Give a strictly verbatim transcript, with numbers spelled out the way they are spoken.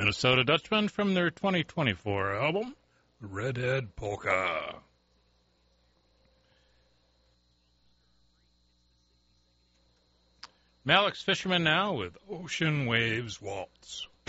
Minnesota Dutchman from their twenty twenty-four album, Redhead Polka. Malik's Fisherman now with Ocean Waves Waltz.